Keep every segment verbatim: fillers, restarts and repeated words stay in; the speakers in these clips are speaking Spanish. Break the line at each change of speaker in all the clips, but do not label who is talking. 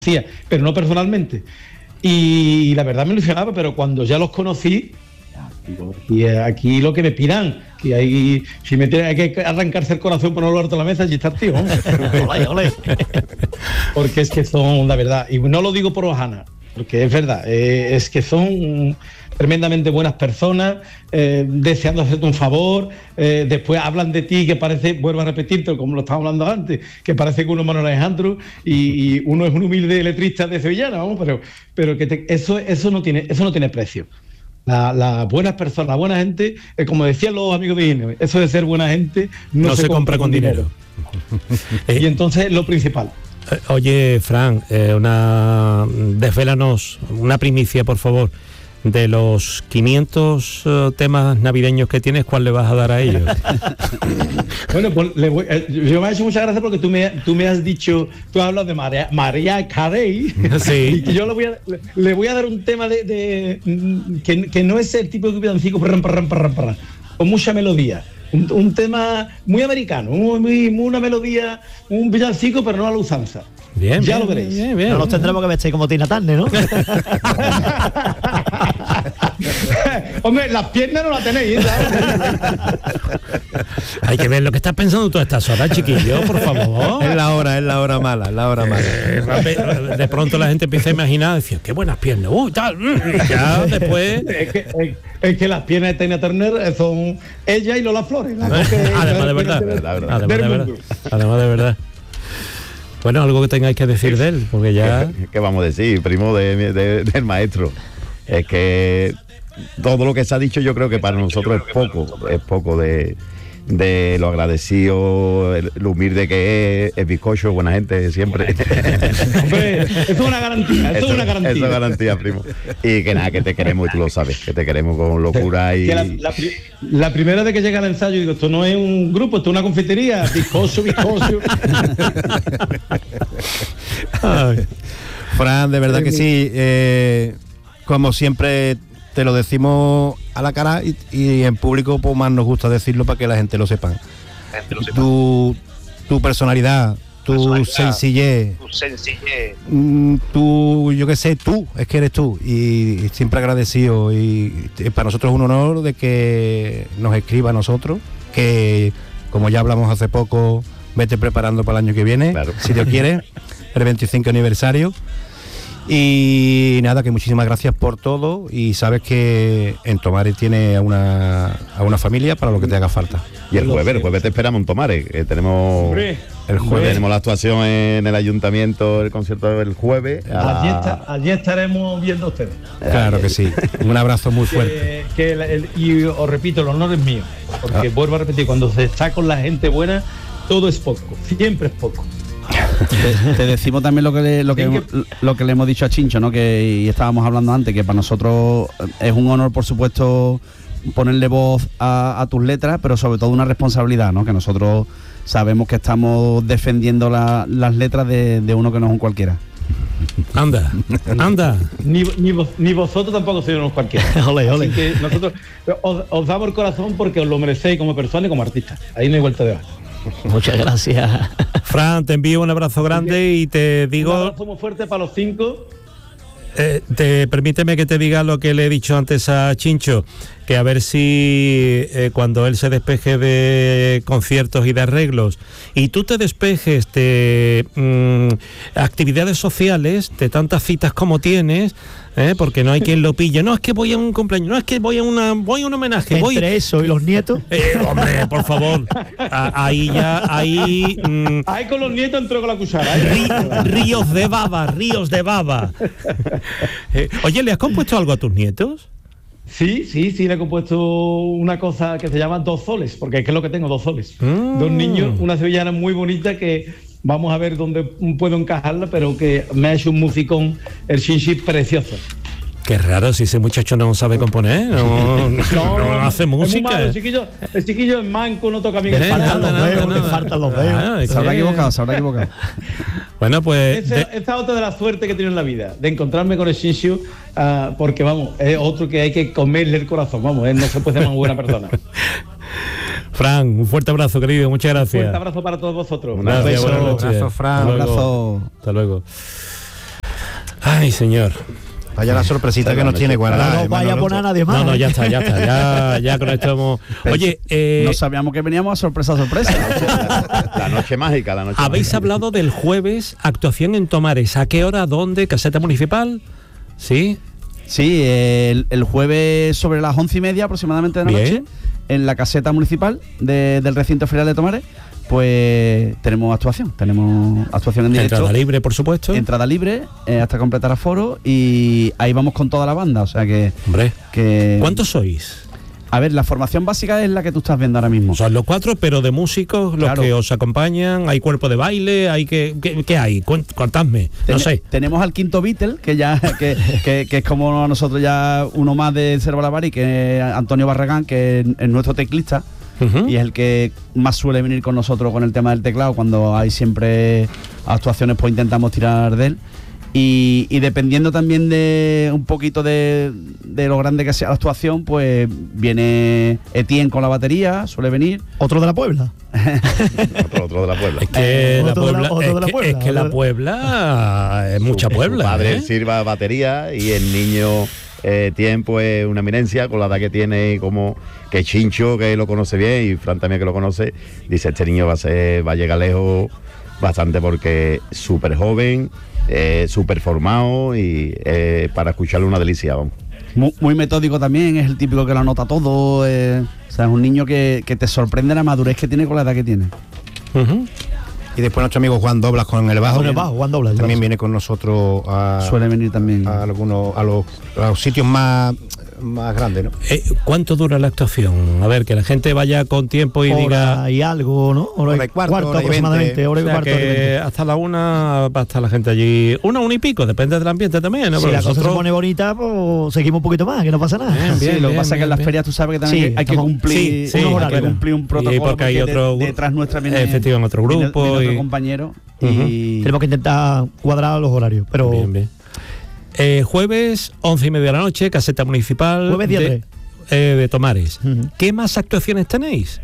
pero no personalmente. Y la verdad me ilusionaba, pero cuando ya los conocí, digo, y aquí lo que me pidan, que hay, si me tiene, hay que arrancarse el corazón por no hablar de la mesa, y está el tío, olé, olé. Porque es que son, la verdad, y no lo digo por Ojana, porque es verdad, eh, es que son tremendamente buenas personas, eh, deseando hacerte un favor, eh, después hablan de ti que parece, vuelvo a repetirte, como lo estábamos hablando antes, que parece que uno es Manuel Alejandro y, y uno es un humilde letrista de Sevillana, vamos, pero, pero que te, eso, eso, no tiene, eso no tiene precio. Las la buenas personas, la buena gente, eh, como decían los amigos de Inés, eso de ser buena gente no,
no se, se compra, compra con dinero.
dinero. Y entonces lo principal.
Oye, Fran, eh, una desvélanos una primicia, por favor. De los quinientos uh, temas navideños que tienes, ¿cuál le vas a dar a ellos?
Bueno, pues le voy, eh, yo me ha hecho muchas gracias porque tú me, tú me has dicho, tú hablas de María, María Carey,
sí.
Y yo le voy a, le voy a dar un tema de, de que, que no es el tipo de villancico, con mucha melodía. Un, un tema muy americano, muy, muy, una melodía, un villancico, pero no a la usanza.
Bien,
ya
bien,
lo veréis.
Bien, bien,
no nos tendremos que vestir como Tina Turner, ¿no?
Hombre, las piernas no las tenéis, ¿sabes?
Hay que ver lo que estás pensando tú a estas horas, chiquillo, por favor.
Es la hora, es la hora mala, es la hora mala.
Eh, de pronto la gente empieza a imaginar, decía, qué buenas piernas, uy, tal, y ya después.
Es que, es, es que las piernas de Tina Turner son ella y Lola Flores, ¿no?
Además de verdad, además de verdad, además de verdad. Bueno, algo que tengáis que decir de él, porque ya...
¿Qué, qué vamos a decir, primo de, de, del maestro? Es que todo lo que se ha dicho yo creo que para nosotros es poco, es poco de, de lo agradecido, lo humilde que es, es bizcocho, buena gente siempre.
Hombre, eso es una garantía, eso, eso es una garantía.
Eso es garantía, primo. Y que nada, que te queremos y tú lo sabes, que te queremos con locura y...
La, la, la primera vez que llega al ensayo digo, esto no es un grupo, esto es una confitería, bizcocho, bizcocho.
Fran, de verdad que sí, eh, como siempre te lo decimos a la cara y, y en público pues más nos gusta decirlo para que la gente lo sepa. Gente lo sepa. Tu, tu personalidad, tu personalidad, sencillez,
tu sencillez,
tú, yo qué sé, tú, es que eres tú y, y siempre agradecido y, y para nosotros es un honor de que nos escriba a nosotros, que como ya hablamos hace poco, vete preparando para el año que viene, claro. Si Dios quiere, el veinticinco aniversario. Y nada, que muchísimas gracias por todo y sabes que en Tomares tiene a una, a una familia para lo que te haga falta. Y el jueves, el jueves te esperamos en Tomares, que tenemos Hombre. el jueves tenemos la actuación en el ayuntamiento, el concierto del jueves.
Allí, está, allí estaremos viendo a ustedes.
Claro que sí, un abrazo muy fuerte.
Que, que el, el, y os repito, el honor es mío, porque ah. vuelvo a repetir, cuando se está con la gente buena, todo es poco, siempre es poco.
Te, te decimos también lo que, le, lo, que, lo que le hemos dicho a Chincho, ¿no? Que y estábamos hablando antes, que para nosotros es un honor, por supuesto, ponerle voz a, a tus letras, pero sobre todo una responsabilidad, ¿no? Que nosotros sabemos que estamos defendiendo la, las letras de, de uno que no es un cualquiera.
Anda, anda.
Ni, ni, vos, ni vosotros tampoco sois unos cualquiera.
Ole, ole.
Así que nosotros os, os damos el corazón porque os lo merecéis como persona y como artista. Ahí no hay vuelta de hoja.
Muchas gracias.
Fran, te envío un abrazo grande y te digo...
Un abrazo muy fuerte para los cinco.
Eh, te permíteme que te diga lo que le he dicho antes a Chincho, que a ver si eh, cuando él se despeje de conciertos y de arreglos y tú te despejes de mmm, actividades sociales, de tantas citas como tienes, ¿eh? Porque no hay quien lo pille. No, es que voy a un cumpleaños, no, es que voy a una voy a un homenaje.
Entre
voy...
eso y los nietos.
Eh, hombre, por favor. A, ahí ya, ahí...
Mmm, ahí con los nietos entró con la cuchara. ¿eh?
Rí, ríos de baba, ríos de baba. Eh, oye, ¿le has compuesto algo a tus nietos?
Sí, sí, sí, le he compuesto una cosa que se llama Dos Soles, porque es que es lo que tengo, dos soles. Mm. Dos niños, una sevillana muy bonita que vamos a ver dónde puedo encajarla, pero que me ha hecho un musicón, el Shinshi, precioso.
Qué raro, si ese muchacho no sabe componer, no, no, no, no hace música.
Malo, el, chiquillo, el chiquillo es manco, no toca bien.
Le faltan los dedos, le faltan los dedos. Ah, se habrá equivocado, se habrá equivocado.
Bueno, pues...
Esa, de... esa otra de la suerte que tiene en la vida, de encontrarme con el Shinshi, uh, porque vamos, es otro que hay que comerle el corazón, vamos, él no se puede ser más buena persona.
Fran, un fuerte abrazo, querido, muchas gracias.
Un fuerte abrazo para todos vosotros.
Un abrazo,
un abrazo, Fran.
Un
abrazo.
Hasta luego. Ay, señor.
Vaya la sorpresita que nos tiene guardada.
No
eh,
vaya a
Manolo.
poner a nadie más.
No, no,
¿eh?
ya está, ya está. Ya, ya con esto hemos... Oye, eh,
No sabíamos que veníamos a sorpresa, sorpresa.
La noche mágica, la noche
habéis
mágica.
hablado del jueves, actuación en Tomares. ¿A qué hora? ¿Dónde? ¿Caseta municipal? ¿Sí?
Sí, el, el jueves sobre las once y media aproximadamente de la
Bien.
noche, en la caseta municipal de- del recinto ferial de Tomares, pues tenemos actuación. Tenemos actuación en directo.
Entrada libre, por supuesto.
Entrada libre eh, hasta completar aforo, y ahí vamos con toda la banda. O sea que.
Hombre,
que
¿cuántos sois?
A ver, la formación básica es la que tú estás viendo ahora mismo.
Son los cuatro, pero de músicos, los
Claro.
que os acompañan. ¿Hay cuerpo de baile? ¿Hay que, ¿qué, qué hay? Cuent- Contadme. No
Ten-
sé.
Tenemos al quinto Beatle, que ya que, que- que es como nosotros ya uno más de Cerro Balavari, que es Antonio Barragán, que es, es nuestro teclista.
Ujú.
Y es el que más suele venir con nosotros con el tema del teclado. Cuando hay siempre actuaciones, pues intentamos tirar de él. Y, y dependiendo también de un poquito de, de lo grande que sea la actuación, pues viene Etienne con la batería, suele venir.
Otro de la Puebla.
Otro, otro de la Puebla.
Es que,
Eh,
la
otro de la-
Puebla,
otro de
es
la
que-
Puebla,
es que la
otro de-
Puebla es mucha
Su-
Puebla.
Su padre
¿eh?
sirva batería y el niño eh, tiempo es una eminencia con la edad que tiene, y como que Chincho, que lo conoce bien, y Fran también que lo conoce, dice este niño va a ser, va a llegar lejos bastante porque es súper joven, eh, súper formado y eh, para escucharlo una delicia, vamos.
Muy, muy metódico también, es el típico que lo anota todo. eh, o sea, es un niño que, que te sorprende la madurez que tiene con la edad que tiene.
Ujú.
Y después nuestro amigo Juan Doblas con el bajo.
Con el bajo, Juan Doblas, el
También
bajo.
viene con nosotros a,
Suele venir también.
a algunos a los, a los sitios más, más grandes, ¿no?
Eh, ¿Cuánto dura la actuación? A ver, que la gente vaya con tiempo y diga...
Hora y algo, ¿no? Hora,
Hora y cuarto, hora y
aproximadamente.
veinte.
Hora y
O sea,
cuarto. hora y
que
veinte.
hasta la una va a estar la gente allí. Una, una y pico, depende del ambiente también, ¿no?
Si
Porque
la cosa se
nosotros-
pone bonita, pues seguimos un poquito más, que no pasa nada.
Bien,
Sí,
bien,
lo que
bien,
pasa es que en las
bien.
ferias tú sabes que también
Sí,
hay que
estamos-
cumplir,
sí, sí,
hay que
claro.
cumplir un
Y
protocolo
porque hay
de-
otro-
detrás nuestra viene,
efectivamente, otro
viene-
grupo
viene otro
y-
compañero
Ujú.
y
Tenemos que intentar cuadrar los horarios, pero
Bien, bien. Eh, jueves, once y media de la noche, caseta municipal.
Jueves día
de,
tres.
eh, de Tomares.
Ujú.
¿Qué más actuaciones tenéis?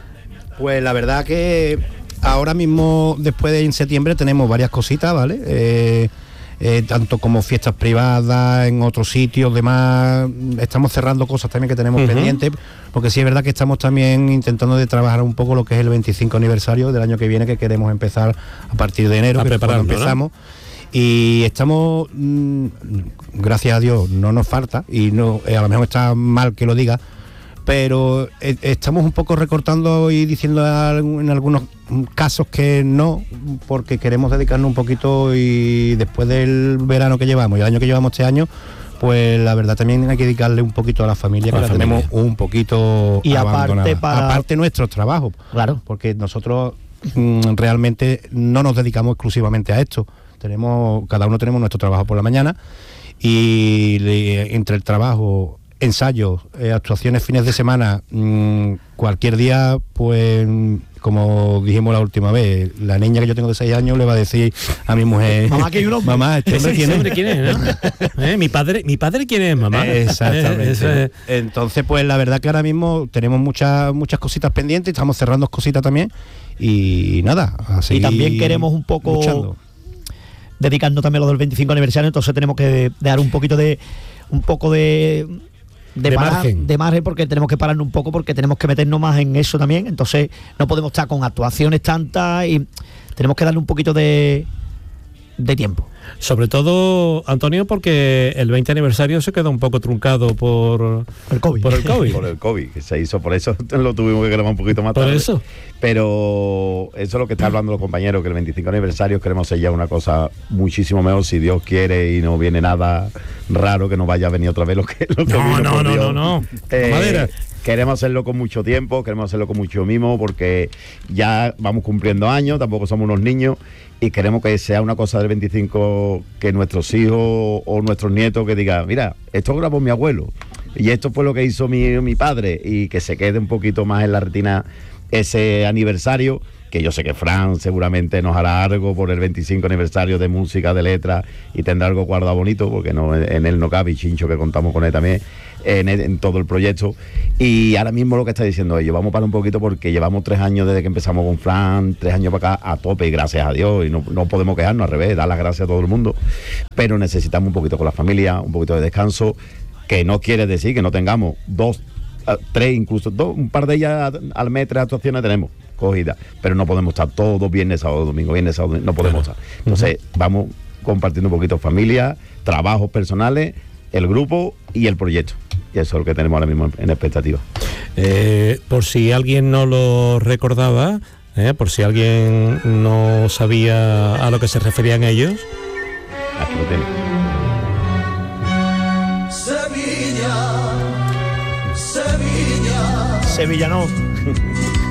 Pues la verdad que ahora mismo, después de en septiembre, tenemos varias cositas, ¿vale? Eh, eh, tanto como fiestas privadas en otros sitios, demás. Estamos cerrando cosas también que tenemos
Ujú.
pendientes, porque sí es verdad que estamos también intentando de trabajar un poco lo que es el veinticinco aniversario del año que viene, que queremos empezar a partir de enero,
A
que es cuando
prepararlo, ¿no?
empezamos. Y estamos, mm, gracias a Dios, no nos falta, y no eh, a lo mejor está mal que lo diga, pero eh, estamos un poco recortando y diciendo algún- en algunos casos que no, porque queremos dedicarnos un poquito, y después del verano que llevamos y el año que llevamos este año, pues la verdad también hay que dedicarle un poquito a la familia,
A
que
la
la
familia.
tenemos un poquito
Y aparte
abandonada.
para-
Aparte nuestros trabajos,
claro.
porque nosotros mm, realmente no nos dedicamos exclusivamente a esto. Tenemos, cada uno tenemos nuestro trabajo por la mañana, y le- entre el trabajo, ensayos, eh, actuaciones fines de semana, mm, cualquier día, pues mm, como dijimos la última vez, la niña que yo tengo de seis años le va a decir a mi mujer:
Mamá, que hay un hombre.
mamá, este hombre
¿Ese
quién es?".
hombre quién es? ¿no? ¿Eh? ¿Mi padre, mi padre quién es, mamá?
Exactamente.
Eh, eso es-
Entonces, pues la verdad que ahora mismo tenemos muchas muchas cositas pendientes, estamos cerrando cositas también, y nada, a
Y
seguir
también queremos un poco
luchando.
dedicarnos también a lo del veinticinco aniversario, entonces tenemos que dar un poquito de un poco de
De
parar-
margen.
de margen, porque tenemos que pararnos un poco, porque tenemos que meternos más en eso también, entonces no podemos estar con actuaciones tantas y tenemos que darle un poquito de de tiempo.
Sobre todo, Antonio, porque el veinte aniversario se quedó un poco truncado por
El COVID.
Por el COVID.
Por el COVID, que se hizo, por eso lo tuvimos que grabar un poquito más
Por
tarde.
eso.
Pero eso es lo que está hablando los compañeros, que el veinticinco aniversario queremos hacer ya una cosa muchísimo mejor, si Dios quiere y no viene nada raro, que no vaya a venir otra vez lo que, lo que
No,
vino,
no,
por
no,
Dios.
no, no.
Eh,
Madera.
Queremos hacerlo con mucho tiempo, queremos hacerlo con mucho mimo, porque ya vamos cumpliendo años, tampoco somos unos niños, y queremos que sea una cosa del veinticinco que nuestros hijos o nuestros nietos que digan: mira, esto grabó mi abuelo, y esto fue lo que hizo mi, mi padre, y que se quede un poquito más en la retina ese aniversario, que yo sé que Fran seguramente nos hará algo por el veinticinco aniversario de música, de letras, y tendrá algo guardado bonito, porque no, en él no cabe, y Chincho, que contamos con él también en, en todo el proyecto. Y ahora mismo lo que está diciendo ellos, vamos para un poquito, porque llevamos tres años desde que empezamos con Fran, tres años para acá a tope, y gracias a Dios, y no, no podemos quejarnos, al revés, dar las gracias a todo el mundo, pero necesitamos un poquito con la familia, un poquito de descanso, que no quiere decir que no tengamos dos, tres, incluso dos, un par de ellas al mes, tres actuaciones tenemos cogidas, pero no podemos estar todos viernes, sábado, domingo, viernes, sábado, domingo, no podemos estar. Entonces, uh-huh. vamos compartiendo un poquito familia, trabajos personales, el grupo y el proyecto. Y eso es lo que tenemos ahora mismo en expectativa.
Eh, por si alguien no lo recordaba, eh, por si alguien no sabía a lo que se referían ellos.
Aquí lo tienen.
Sevilla, Sevilla. Sevilla no.